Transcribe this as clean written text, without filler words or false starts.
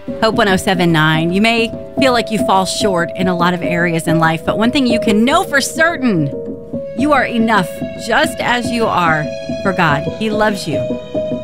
Hope 107.9. You may feel like you fall short in a lot of areas in life, but one thing you can know for certain, you are enough just as you are for God. He loves you.